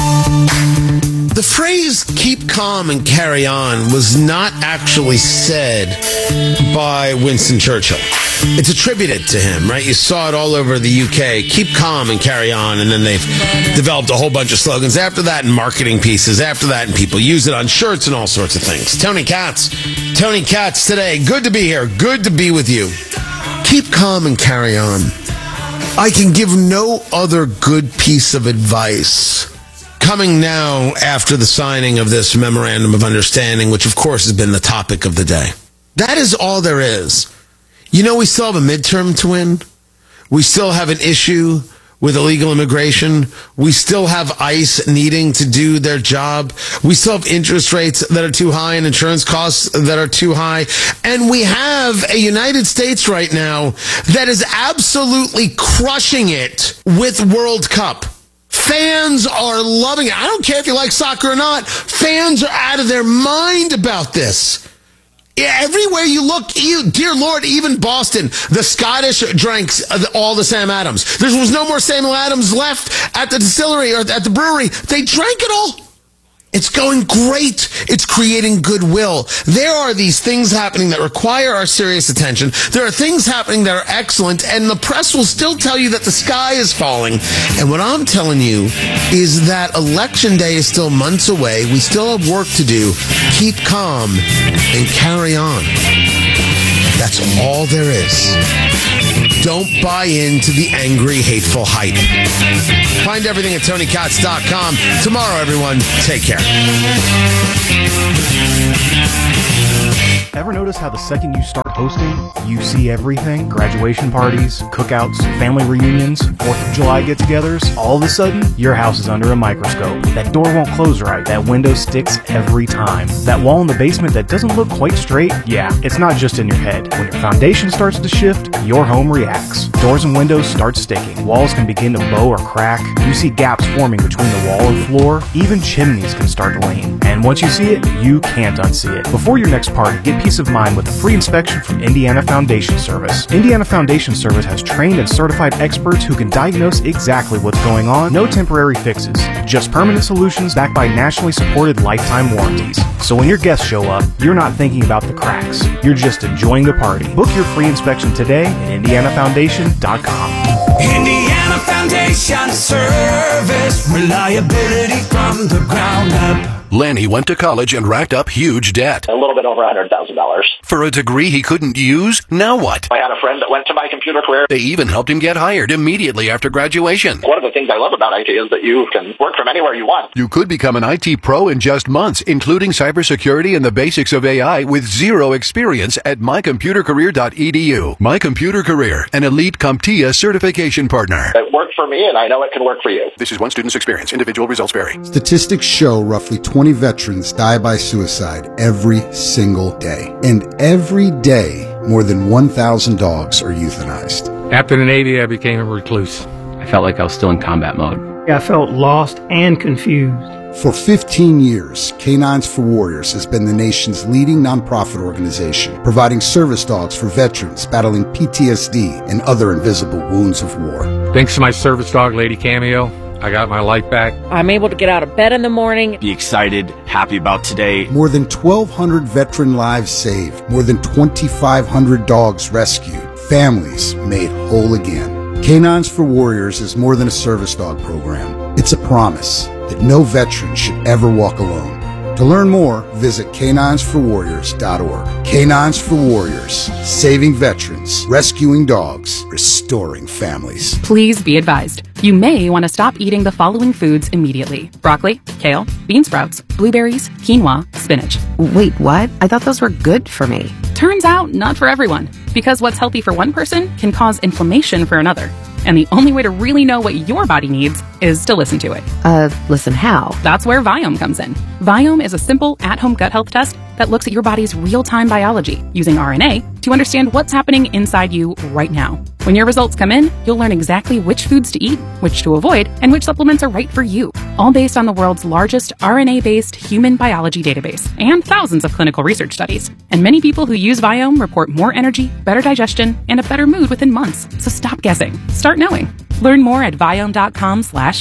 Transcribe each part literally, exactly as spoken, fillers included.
The phrase keep calm and carry on was not actually said by Winston Churchill. It's attributed to him, right? You saw it all over the U K. Keep calm and carry on. And then they've developed a whole bunch of slogans after that and marketing pieces after that. And people use it on shirts and all sorts of things. Tony Katz. Tony Katz today. Good to be here. Good to be with you. Keep calm and carry on. I can give no other good piece of advice coming now after the signing of this memorandum of understanding, which of course has been the topic of the day. That is all there is. You know, we still have a midterm to win. We still have an issue with illegal immigration. We still have ICE needing to do their job. We still have interest rates that are too high and insurance costs that are too high. And we have a United States right now that is absolutely crushing it with World Cup. Fans are loving it. I don't care if you like soccer or not. Fans are out of their mind about this. Everywhere you look, you, dear Lord, even Boston, the Scottish drank all the Sam Adams. There was no more Samuel Adams left at the distillery or at the brewery. They drank it all. It's going great. It's creating goodwill. There are these things happening that require our serious attention. There are things happening that are excellent, and the press will still tell you that the sky is falling. And what I'm telling you is that Election Day is still months away. We still have work to do. Keep calm and carry on. That's all there is. Don't buy into the angry, hateful hype. Find everything at Tony Katz dot com. Tomorrow, everyone, take care. Ever notice how the second you start hosting, you see everything? Graduation parties, cookouts, family reunions, fourth of July get-togethers. All of a sudden, your house is under a microscope. That door won't close right. That window sticks every time. That wall in the basement that doesn't look quite straight? Yeah, it's not just in your head. When your foundation starts to shift, your home reacts. Doors and windows start sticking. Walls can begin to bow or crack. You see gaps forming between the wall and floor. Even chimneys can start to lean. And once you see it, you can't unsee it. Before your next party, get peace of mind with a free inspection from Indiana Foundation Service. Indiana Foundation Service has trained and certified experts who can diagnose exactly what's going on. No temporary fixes, just permanent solutions backed by nationally supported lifetime warranties. So when your guests show up, you're not thinking about the cracks. You're just enjoying the party. Book your free inspection today at Indiana Foundation dot com. Indiana Foundation Service, reliability from the ground up. Lanny went to college and racked up huge debt. A little bit over one hundred thousand dollars. For a degree he couldn't use? Now what? I had a friend that went to my computer career. They even helped him get hired immediately after graduation. One of the things I love about I T is that you can work from anywhere you want. You could become an I T pro in just months, including cybersecurity and the basics of A I with zero experience at my computer career dot e d u. My Computer Career, an elite CompTIA certification partner. It worked for me, and I know it can work for you. This is one student's experience. Individual results vary. Statistics show roughly twenty veterans die by suicide every single day. And every day, more than one thousand dogs are euthanized. After the Navy, I became a recluse. I felt like I was still in combat mode. I felt lost and confused. For fifteen years, Canines for Warriors has been the nation's leading nonprofit organization, providing service dogs for veterans battling P T S D and other invisible wounds of war. Thanks to my service dog, Lady Cameo, I got my life back. I'm able to get out of bed in the morning. Be excited, happy about today. More than twelve hundred veteran lives saved, more than twenty-five hundred dogs rescued, families made whole again. Canines for Warriors is more than a service dog program. It's a promise that no veteran should ever walk alone. To learn more, visit canines for warriors dot org. Canines for Warriors, saving veterans, rescuing dogs, restoring families. Please be advised, you may want to stop eating the following foods immediately: broccoli, kale, bean sprouts, blueberries, quinoa, spinach. Wait, what? I thought those were good for me. Turns out, not for everyone, because what's healthy for one person can cause inflammation for another. And the only way to really know what your body needs is to listen to it. Uh, listen how? That's where Viome comes in. Viome is a simple at-home gut health test that looks at your body's real-time biology using R N A to understand what's happening inside you right now. When your results come in, you'll learn exactly which foods to eat, which to avoid, and which supplements are right for you, all based on the world's largest R N A-based human biology database and thousands of clinical research studies. And many people who use Viome report more energy, better digestion, and a better mood within months. So stop guessing. Start knowing. Learn more at viome dot com slash gut.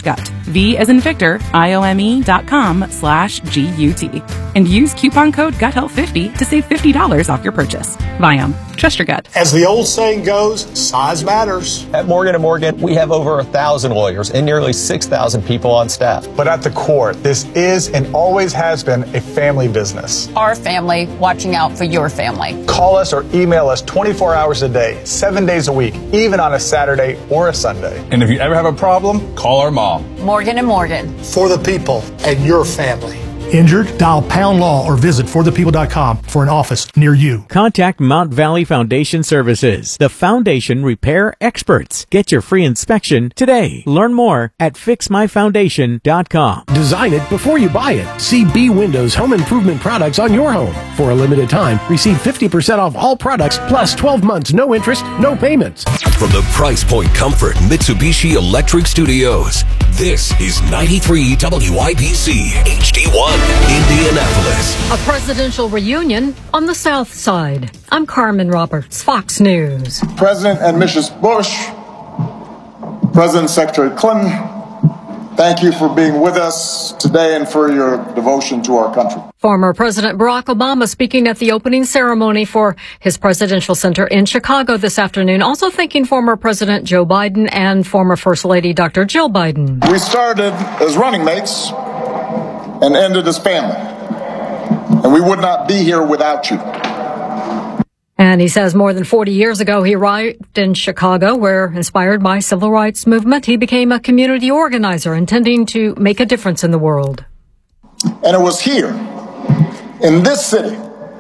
V as in Victor, I O M E dot com slash G U T. And use coupon code gut health fifty to save fifty dollars off your purchase. Viome. Trust your gut. As the old saying goes, size matters. At Morgan and Morgan, we have over a thousand lawyers and nearly six thousand people on staff. But at the core, this is and always has been a family business. Our family watching out for your family. Call us or email us twenty-four hours a day, seven days a week, even on a Saturday or a Sunday. And if you ever have a problem, call our mom. Morgan and Morgan. For the people and your family. Injured? Dial pound law or visit for the people dot com for an office near you. Contact Mount Valley Foundation Services, the foundation repair experts. Get your free inspection today. Learn more at fix my foundation dot com. Design it before you buy it. See B Windows Home Improvement products on your home. For a limited time, receive fifty percent off all products plus twelve months, no interest, no payments. From the Price Point Comfort Mitsubishi Electric Studios, this is ninety-three W I B C H D one. Indianapolis. A presidential reunion on the South Side. I'm Carmen Roberts, Fox News. President and Missus Bush, President Secretary Clinton, thank you for being with us today and for your devotion to our country. Former President Barack Obama speaking at the opening ceremony for his presidential center in Chicago this afternoon, also thanking former President Joe Biden and former First Lady Doctor Jill Biden. We started as running mates and ended as family, and we would not be here without you. And he says more than forty years ago, he arrived in Chicago, where, inspired by civil rights movement, he became a community organizer intending to make a difference in the world. And it was here, in this city,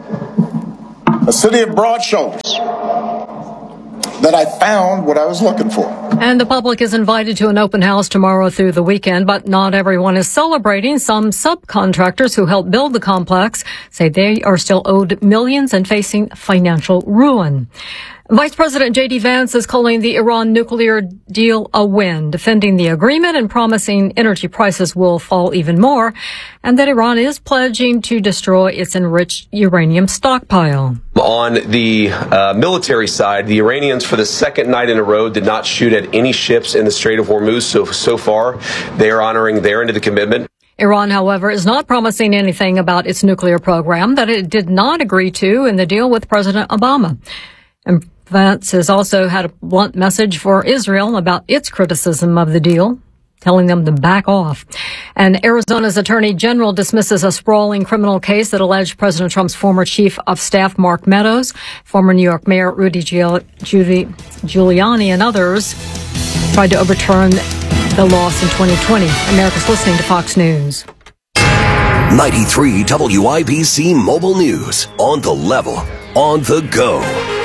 a city of broad shoulders, that I found what I was looking for. And the public is invited to an open house tomorrow through the weekend, but not everyone is celebrating. Some subcontractors who helped build the complex say they are still owed millions and facing financial ruin. Vice President J D Vance is calling the Iran nuclear deal a win, defending the agreement and promising energy prices will fall even more, and that Iran is pledging to destroy its enriched uranium stockpile. On the uh, military side, the Iranians for the second night in a row did not shoot at any ships in the Strait of Hormuz. So, so far, they are honoring their end of the commitment. Iran, however, is not promising anything about its nuclear program that it did not agree to in the deal with President Obama. And Vance has also had a blunt message for Israel about its criticism of the deal, telling them to back off. And Arizona's Attorney General dismisses a sprawling criminal case that alleged President Trump's former chief of staff, Mark Meadows, former New York Mayor Rudy Giuliani, and others tried to overturn the loss in twenty twenty. America's listening to Fox News. ninety-three W I B C Mobile News. On the level. On the go.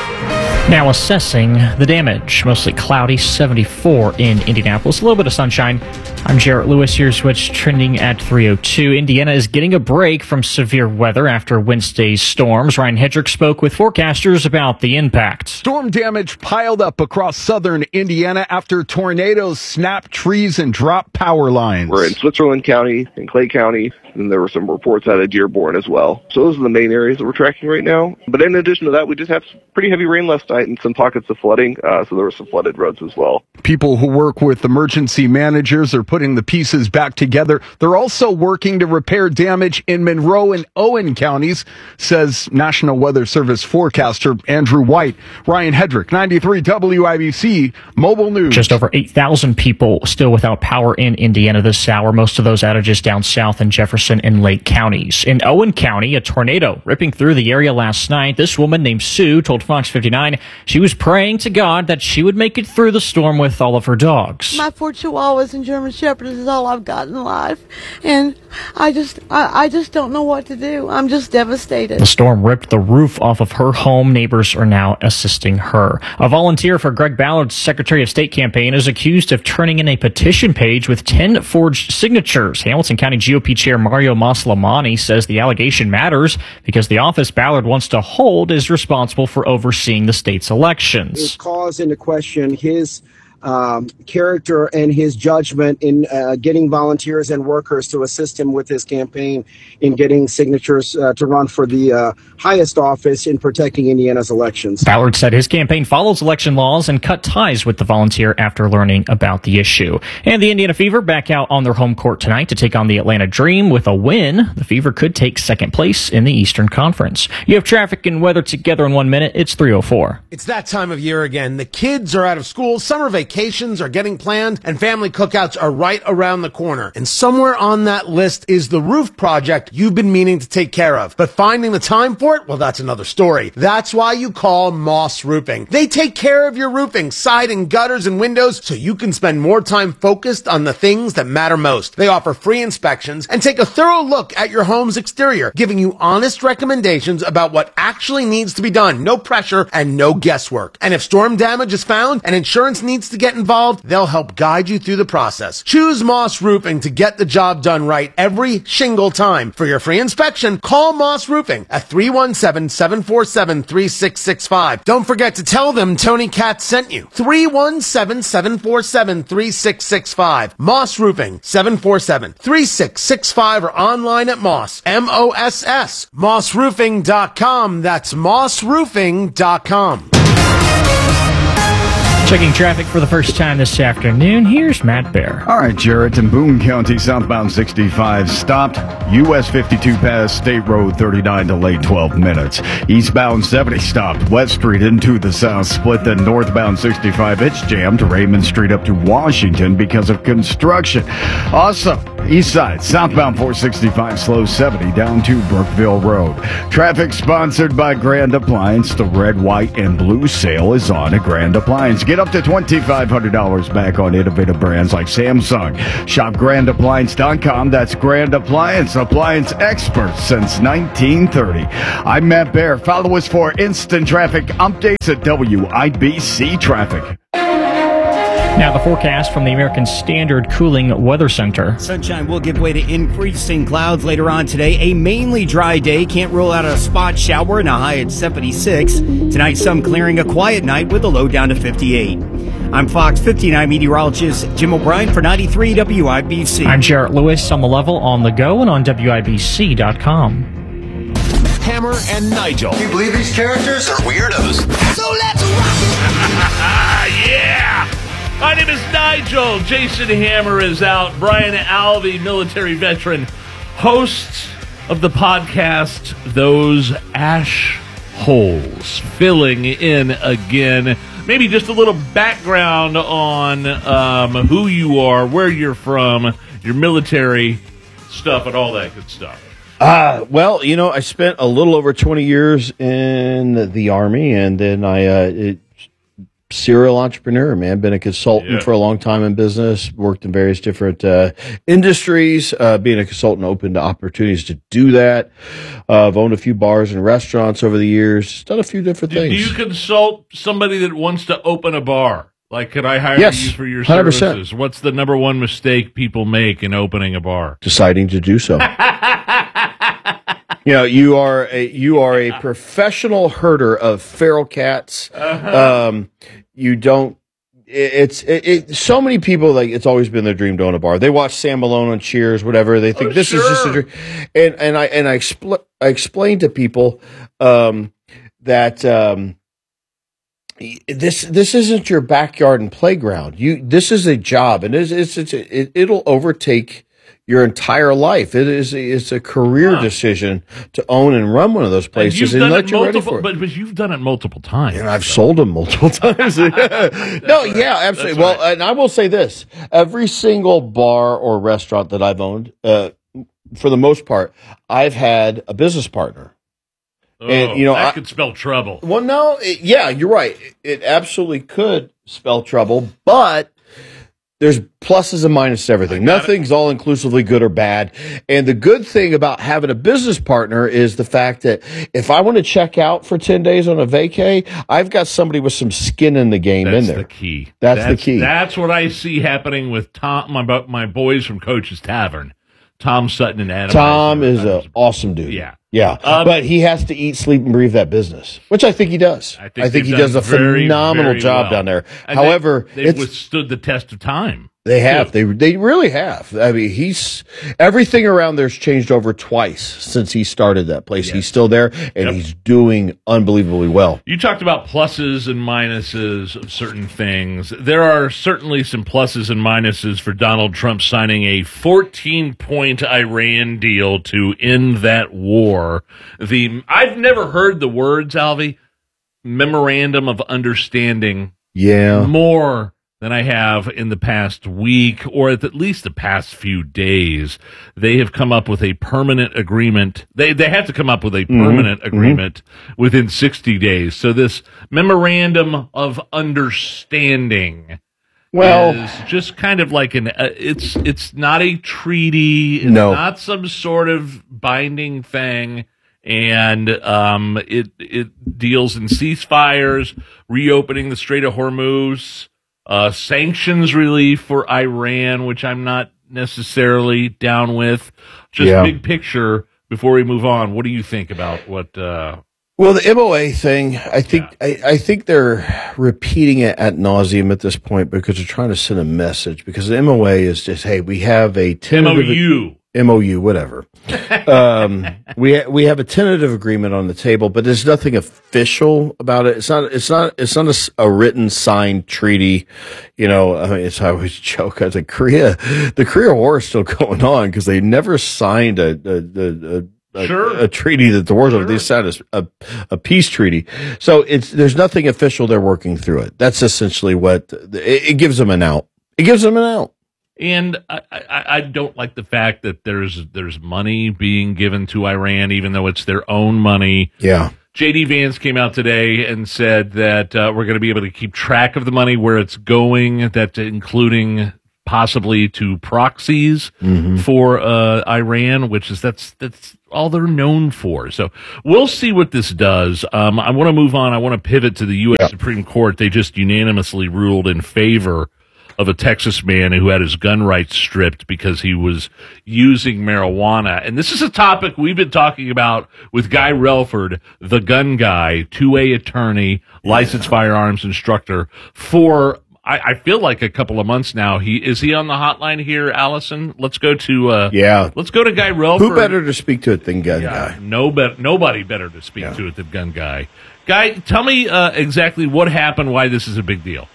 Now assessing the damage. Mostly cloudy, seventy-four in Indianapolis. A little bit of sunshine. I'm Jarrett Lewis. Here's what's trending at three oh two. Indiana is getting a break from severe weather after Wednesday's storms. Ryan Hedrick spoke with forecasters about the impact. Storm damage piled up across southern Indiana after tornadoes snapped trees and dropped power lines. We're in Switzerland County and Clay County, and there were some reports out of Dearborn as well. So those are the main areas that we're tracking right now. But in addition to that, we just have pretty heavy rain last night and some pockets of flooding, uh, so there were some flooded roads as well. People who work with emergency managers are putting the pieces back together. They're also working to repair damage in Monroe and Owen counties, says National Weather Service forecaster Andrew White. Ryan Hedrick, ninety-three W I B C Mobile News. Just over eight thousand people still without power in Indiana this hour. Most of those outages down south in Jefferson and Lake counties. In Owen County, a tornado ripping through the area last night. This woman named Sue told Fox fifty-nine she was praying to God that she would make it through the storm with all of her dogs. My four Chihuahuas and German Shepherds is all I've got in life, and I just I, I just don't know what to do. I'm just devastated. The storm ripped the roof off of her home. Neighbors are now assisting her. A volunteer for Greg Ballard's Secretary of State campaign is accused of turning in a petition page with ten forged signatures. Hamilton County G O P Chair Mario Maslamani says the allegation matters because the office Ballard wants to hold is responsible for overseeing the state's elections. It calls into question his um, character and his judgment in uh, getting volunteers and workers to assist him with his campaign in getting signatures uh, to run for the uh, highest office in protecting Indiana's elections. Ballard said his campaign follows election laws and cut ties with the volunteer after learning about the issue. And the Indiana Fever back out on their home court tonight to take on the Atlanta Dream. With a win, the Fever could take second place in the Eastern Conference. You have traffic and weather together in one minute. It's three oh four. It's that time of year again. The kids are out of school, summer vacations are getting planned, and family cookouts are right around the corner. And somewhere on that list is the roof project you've been meaning to take care of. But finding the time for it, well, that's another story. That's why you call Moss Roofing. They take care of your roofing, siding, gutters, and windows so you can spend more time focused on the things that matter most. They offer free inspections and take a thorough look at your home's exterior, giving you honest recommendations about what actually needs to be done. No pressure and no guesswork. And if storm damage is found and insurance needs to get involved, they'll help guide you through the process. Choose Moss Roofing to get the job done right every shingle time. For your free inspection, call Moss Roofing at three one seven, seven four seven, three six six five. Don't forget to tell them Tony Katz sent you. three one seven, seven four seven, three six six five. Moss Roofing, seven four seven, three six six five, or online at Moss, M O S S, moss roofing dot com. That's moss roofing dot com. Checking traffic for the first time this afternoon, here's Matt Bear. All right, Jarrett, in Boone County, southbound sixty-five stopped. U S fifty-two past State Road thirty-nine, delayed twelve minutes. Eastbound seventy stopped. West Street into the south split. Then northbound sixty-five, it's jammed. Raymond Street up to Washington because of construction. Also, east side, southbound four sixty-five, slow seventy down to Brookville Road. Traffic sponsored by Grand Appliance. The red, white, and blue sale is on at Grand Appliance. Get up to twenty-five hundred dollars back on innovative brands like Samsung. Shop grand appliance dot com. That's Grand Appliance, appliance experts since nineteen thirty. I'm Matt Bear. Follow us for instant traffic updates at W I B C Traffic. Now the forecast from the American Standard Cooling Weather Center. Sunshine will give way to increasing clouds later on today. A mainly dry day. Can't rule out a spot shower and a high at seventy-six. Tonight, some clearing, a quiet night with a low down to fifty-eight. I'm Fox fifty-nine meteorologist Jim O'Brien for ninety-three W I B C. I'm Jarrett Lewis on the level, on the go, and on W I B C dot com. Hammer and Nigel. Do you believe these characters are weirdos? So let's rock it! Yeah! My name is Nigel. Jason Hammer is out. Brian Alvey, military veteran, host of the podcast Those Ash Holes, filling in again. Maybe just a little background on um, who you are, where you're from, your military stuff, and all that good stuff. Uh, well, you know, I spent a little over twenty years in the Army, and then I uh, it, serial entrepreneur, man. Been a consultant yeah. for a long time in business, worked in various different uh, industries. Uh, being a consultant, open to opportunities to do that. Uh, I've owned a few bars and restaurants over the years, done a few different do, things. Do you consult somebody that wants to open a bar? Like, could I hire yes, you for your one hundred percent. services? What's the number one mistake people make in opening a bar? Deciding to do so. You know, you are a you are a professional herder of feral cats. Uh-huh. Um, you don't. It, it's it, it, so many people, like, it's always been their dream to own a bar. They watch Sam Malone on Cheers, whatever. They think oh, this sure. is just a dream. And and I and I, expl- I explain to people um, that um, this this isn't your backyard and playground. You this is a job, and it's, it's, it's it, it'll overtake your entire life. It is it's a career huh. decision to own and run one of those places, and, and let you ready for it. But, but you've done it multiple times. And I've so. sold them multiple times. no, right. yeah, absolutely. That's well, right. And I will say this: every single bar or restaurant that I've owned, uh, for the most part, I've had a business partner. Oh, and you know that I, could spell trouble. Well, no, it, yeah, you're right. It, it absolutely could spell trouble, but there's pluses and minuses to everything. Nothing's all inclusively good or bad. And the good thing about having a business partner is the fact that if I want to check out for ten days on a vacay, I've got somebody with some skin in the game that's in there. That's the key. That's, that's the key. That's what I see happening with Tom, my my boys from Coach's Tavern, Tom Sutton and Adam. Tom is an awesome dude. Yeah. Yeah, Um, but he has to eat, sleep, and breathe that business, which I think he does. I think, I think they've he does done a very, phenomenal very job well. down there. And However, they, they've it's, withstood the test of time. they have. too. They they really have. I mean, he's everything around there's changed over twice since he started that place. He's still there, and Yep. he's doing unbelievably well. You talked about pluses and minuses of certain things. There are certainly some pluses and minuses for Donald Trump signing a fourteen-point Iran deal to end that war. The I've never heard the words, Alvy, memorandum of understanding Yeah. more than I have in the past week, or at least the past few days. They have come up with a permanent agreement. They they have to come up with a permanent Mhm. agreement within sixty days. So this memorandum of understanding Well- is just kind of like an. Uh, it's it's not a treaty. It's No. not some sort of binding thing. And um, it it deals in ceasefires, reopening the Strait of Hormuz, uh, sanctions relief for Iran, which I'm not necessarily down with. Just Yeah. big picture before we move on. What do you think about what? Uh, Well, the M O A thing, I think I, I think they're repeating it ad nauseum at this point because they're trying to send a message. Because the M O A is just, hey, we have a tentative M O U. M O U, whatever. um, we ha- we have a tentative agreement on the table, but there's nothing official about it. It's not it's not it's not a, s- a written signed treaty. You know, I mean, it's I always joke. I think Korea, the Korea War is still going on because they never signed a a, a, a A, Sure. a treaty that the war's over. They signed a, a, a peace treaty. So it's, there's nothing official. They're working through it. That's essentially what it, it gives them an out. It gives them an out. And I, I, I don't like the fact that there's there's money being given to Iran, even though it's their own money. Yeah. J D Vance came out today and said that uh, we're going to be able to keep track of the money, where it's going, that including possibly to proxies Mhm. for uh, Iran, which is that's that's all they're known for. So we'll see what this does. Um, I want to move on. I want to pivot to the U S Yeah. Supreme Court. They just unanimously ruled in favor of a Texas man who had his gun rights stripped because he was using marijuana. And this is a topic we've been talking about with Guy Relford, the gun guy, two-way attorney, licensed firearms instructor, for I, I feel like a couple of months now. He is he on the hotline here, Allison? Let's go to uh, Yeah. Let's go to Guy Relford. Who better to speak to it than Gun Yeah, Guy? no bet, nobody better to speak to it than Gun Guy. Guy, tell me uh, exactly what happened, why this is a big deal.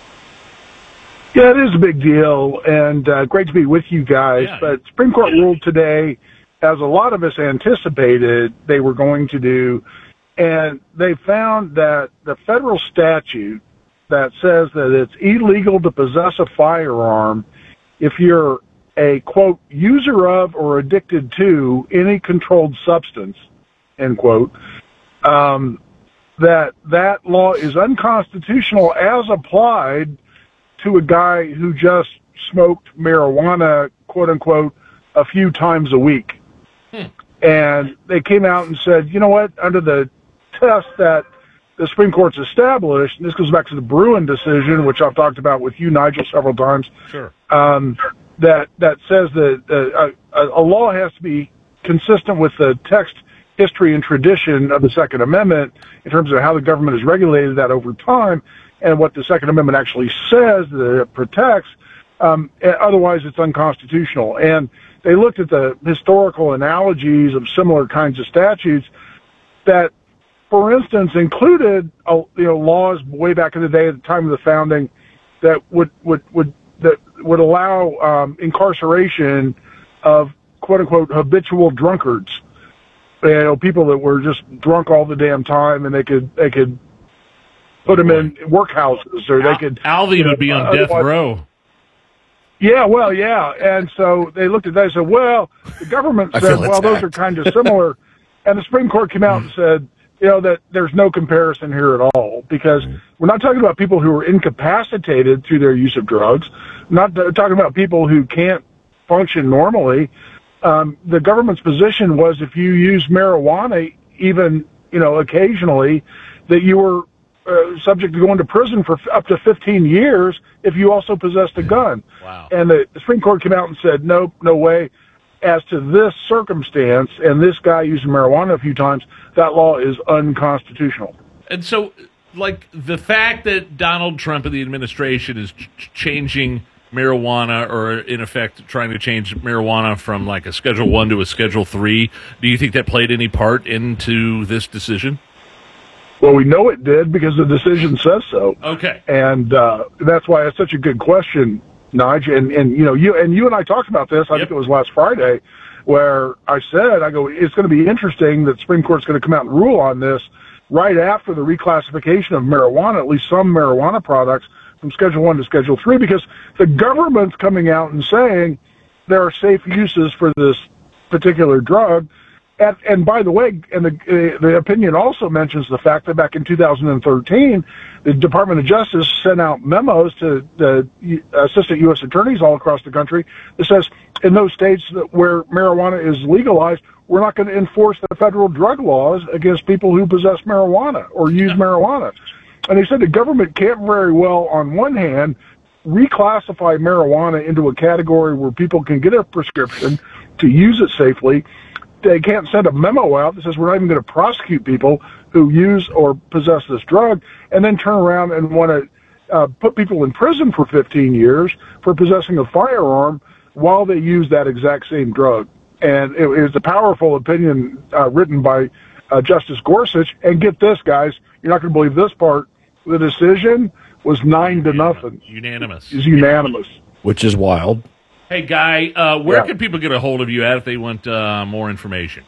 Yeah, it is a big deal, and uh, great to be with you guys. Yeah. But Supreme Court ruled today, as a lot of us anticipated they were going to do, and they found that the federal statute that says that it's illegal to possess a firearm if you're a, quote, user of or addicted to any controlled substance, end quote, um, that that law is unconstitutional as applied to a guy who just smoked marijuana, quote unquote, a few times a week. Hmm. And they came out and said, you know what, under the test that the Supreme Court's established, and this goes back to the Bruin decision, which I've talked about with you, Nigel, several times, Sure. um, that, that says that uh, a, a law has to be consistent with the text, history, and tradition of the Second Amendment in terms of how the government has regulated that over time, and what the Second Amendment actually says that it protects. Um, otherwise, it's unconstitutional. And they looked at the historical analogies of similar kinds of statutes that, for instance, included uh, you know laws way back in the day at the time of the founding that would would would that would allow um, incarceration of quote unquote habitual drunkards. You know, people that were just drunk all the damn time, and they could they could put them in workhouses, or they could. Alvy you know, would be on uh, death otherwise- row. Yeah, well, yeah, and so they looked at that and said, well, the government I said, feel well, those attacked. are kind of similar, and the Supreme Court came out and said, you know, that there's no comparison here at all, because we're not talking about people who are incapacitated through their use of drugs, not talking about people who can't function normally. Um, the government's position was if you use marijuana, even, you know, occasionally, that you were uh, subject to going to prison for f- up to fifteen years if you also possessed a gun. Wow. And the, the Supreme Court came out and said, nope, no way. as to this circumstance and this guy using marijuana a few times, that law is unconstitutional. And so, like, the fact that Donald Trump and the administration is ch- changing marijuana, or in effect trying to change marijuana from like a Schedule One to a Schedule Three, do you think that played any part into this decision? Well, we know it did because the decision says so. Okay. And uh, that's why it's such a good question, Nigel. And, and, you know, you and you and I talked about this, I yep. think it was last Friday, where I said, I go, it's going to be interesting that the Supreme Court's going to come out and rule on this right after the reclassification of marijuana, at least some marijuana products, from Schedule One to Schedule Three, because the government's coming out and saying there are safe uses for this particular drug. And, and by the way, and the, uh, the opinion also mentions the fact that back in two thousand thirteen, the Department of Justice sent out memos to the assistant U S attorneys all across the country that says in those states that where marijuana is legalized, we're not going to enforce the federal drug laws against people who possess marijuana or use marijuana. And they said the government can't very well, on one hand, reclassify marijuana into a category where people can get a prescription to use it safely. They can't send a memo out that says we're not even going to prosecute people who use or possess this drug, and then turn around and want to uh, put people in prison for fifteen years for possessing a firearm while they use that exact same drug. And it, it was a powerful opinion uh, written by uh, Justice Gorsuch. And get this, guys, you're not going to believe this part. The decision was nine to nothing. Unanimous. It's unanimous. Which is wild. Hey, Guy, uh, where yeah. can people get a hold of you at if they want uh, more information?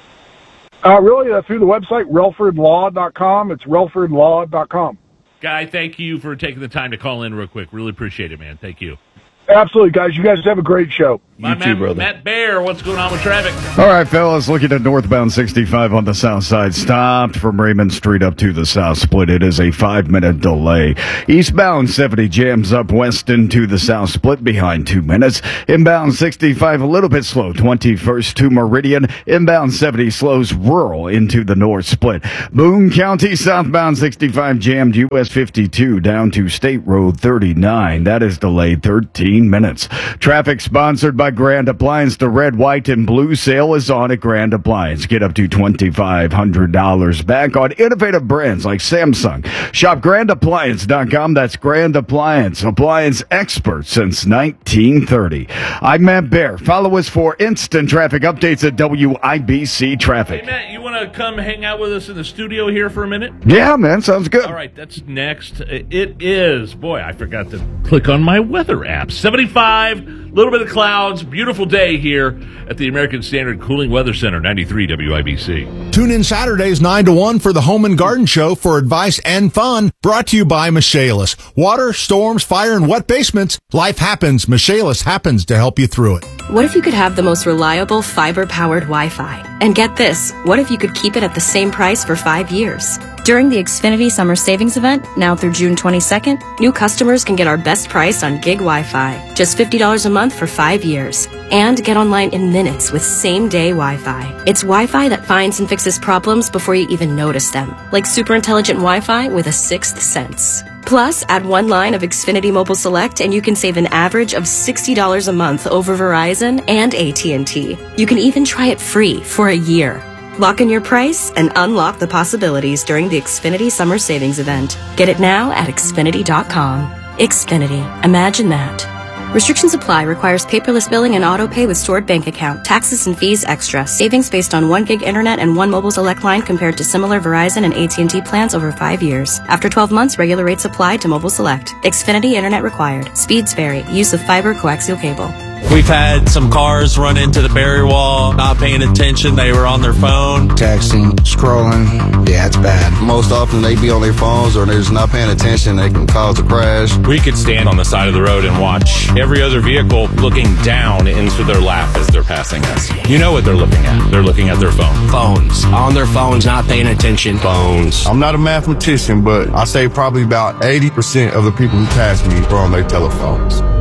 Uh, really, uh, through the website, relford law dot com. It's relford law dot com. Guy, thank you for taking the time to call in real quick. Really appreciate it, man. Thank you. Absolutely, guys. You guys have a great show. My you man, too, brother. Matt Bear, what's going on with traffic? All right, fellas, looking at northbound sixty-five on the south side, stopped from Raymond Street up to the south split. It is a five-minute delay. Eastbound seventy jams up west into the south split behind two minutes. Inbound sixty-five a little bit slow, twenty-first to Meridian. Inbound seventy slows rural into the north split. Boone County southbound sixty-five jammed U S fifty-two down to State Road thirty-nine. That is delayed thirteen minutes. Traffic sponsored by Grand Appliance. The red, white, and blue sale is on at Grand Appliance. Get up to twenty-five hundred dollars back on innovative brands like Samsung. Shop grand appliance dot com. That's Grand Appliance. Appliance experts since nineteen thirty. I'm Matt Bear. Follow us for instant traffic updates at W I B C Traffic. Hey, Matt, you want to come hang out with us in the studio here for a minute? Yeah, man. Sounds good. All right, that's next. It is, boy, I forgot to click on my weather app. seventy-five, a little bit of clouds, beautiful day here at the American Standard Cooling Weather Center, ninety-three W I B C. Tune in Saturdays nine to one for the Home and Garden Show for advice and fun, brought to you by Michaelis. Water, storms, fire, and wet basements. Life happens. Michaelis happens to help you through it. What if you could have the most reliable fiber-powered Wi-Fi? And get this, what if you could keep it at the same price for five years? During the Xfinity Summer Savings Event, now through June twenty-second, new customers can get our best price on gig Wi-Fi, just fifty dollars a month for five years. And get online in minutes with same-day Wi-Fi. It's Wi-Fi that finds and fixes problems before you even notice them, like super intelligent Wi-Fi with a sixth sense. Plus, add one line of Xfinity Mobile Select and you can save an average of sixty dollars a month over Verizon and A T and T. You can even try it free for a year. Lock in your price and unlock the possibilities during the Xfinity Summer Savings Event. Get it now at Xfinity dot com. Xfinity. Imagine that. Restrictions apply. Requires paperless billing and auto pay with stored bank account. Taxes and fees extra. Savings based on one gig internet and one mobile select line compared to similar Verizon and A T and T plans over five years. After twelve months, regular rates apply to mobile select. Xfinity internet required. Speeds vary. Use of fiber coaxial cable. We've had some cars run into the barrier wall, not paying attention. They were on their phone. Texting, scrolling. Yeah, it's bad. Most often they be on their phones or they're just not paying attention. They can cause a crash. We could stand on the side of the road and watch every other vehicle looking down into their lap as they're passing us. You know what they're looking at. They're looking at their phone. Phones. On their phones, not paying attention. Phones. I'm not a mathematician, but I say probably about eighty percent of the people who pass me are on their telephones.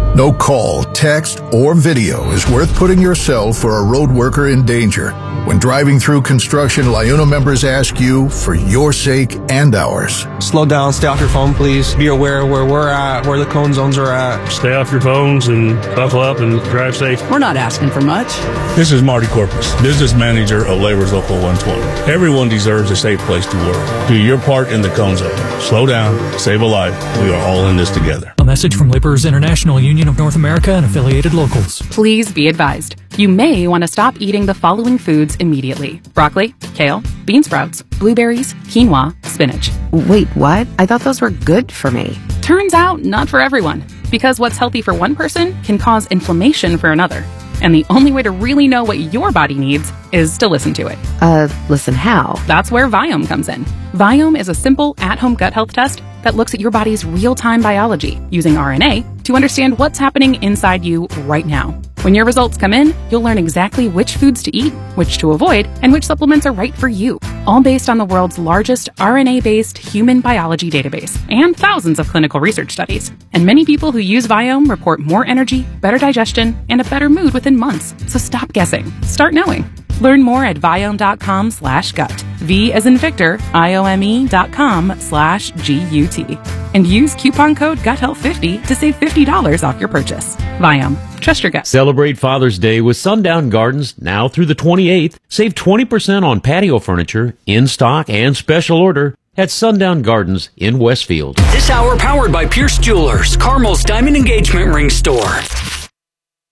No call, text, or video is worth putting yourself or a road worker in danger. When driving through construction, LIUNA members ask you for your sake and ours. Slow down, stay off your phone, please. Be aware where we're at, where the cone zones are at. Stay off your phones and buckle up and drive safe. We're not asking for much. This is Marty Corpus, business manager of Labor's Local one twenty. Everyone deserves a safe place to work. Do your part in the cone zone. Slow down, save a life. We are all in this together. A message from Laborers International Union of North America and affiliated locals. Please be advised. You may want to stop eating the following foods immediately. Broccoli, kale, bean sprouts, blueberries, quinoa, spinach. Wait, what? I thought those were good for me. Turns out, not for everyone. Because what's healthy for one person can cause inflammation for another. And the only way to really know what your body needs is to listen to it. Uh, listen how? That's where Viome comes in. Viome is a simple at-home gut health test that looks at your body's real-time biology using R N A to understand what's happening inside you right now. When your results come in, you'll learn exactly which foods to eat, which to avoid, and which supplements are right for you. All based on the world's largest R N A-based human biology database and thousands of clinical research studies. And many people who use Viome report more energy, better digestion, and a better mood within months. So stop guessing. Start knowing. Learn more at Viome.com slash gut. V as in Victor, I-O-M-E dot com slash G-U-T. And use coupon code gut health fifty to save fifty dollars off your purchase. Viome. Trust your gut. Celebrate Father's Day with Sundown Gardens now through the twenty-eighth. Save twenty percent on patio furniture, in stock and special order at Sundown Gardens in Westfield. This hour powered by Pierce Jewelers, Carmel's Diamond Engagement Ring Store.